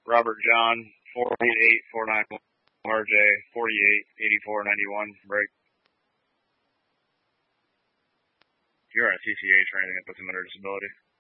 Robert John, 48849 RJ, 488491, break. You're on CCH or anything that puts him under disability.